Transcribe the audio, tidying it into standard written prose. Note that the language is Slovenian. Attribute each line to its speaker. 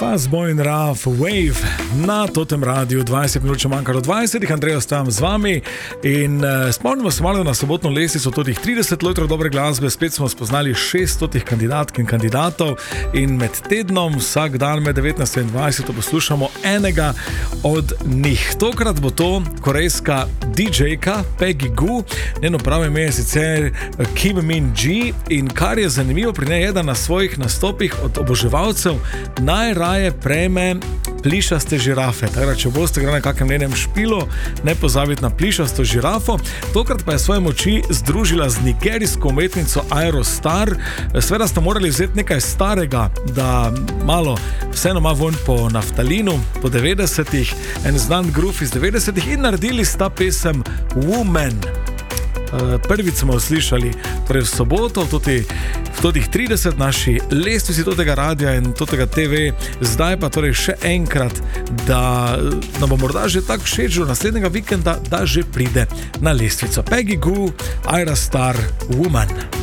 Speaker 1: Fazboy in Raf Wave na Totem Radiu, 20 minut, če manjka do 20, Andrej ostajam z vami in spomnimo se malo na sobotno lestvico totih 30 lojtrov dobre glasbe, spet smo spoznali 600 kandidatk in kandidatov in med tednom vsak dan med 19 in 20 poslušamo enega od njih. Tokrat bo to korejska DJ-ka Peggy Gou, njeno pravo ime je sicer Kim Min Ji in kar je zanimivo pri njej je, da na svojih nastopih od oboževalcev najraje prejme plišaste žirafe. Tako, če boste gledali na kakem njenem špilu, ne pozabite na plišasto žirafo. Tokrat pa je svoje moči združila z nigerijsko umetnico Aerostar. Seveda sta morali vzeti nekaj starega, da malo vseeno ima vonj po naftalinu, po 90-ih, en znan groove iz 90-ih in naredili sta pesem Woman. Prvič smo slišali torej v soboto, v totih 30 naši lestvici totega radia in totega TV, zdaj pa torej še enkrat, da nam bo morda že tako všeč do naslednjega vikenda, da že pride na lestvico. Peggy Gou, Aerostar, Woman.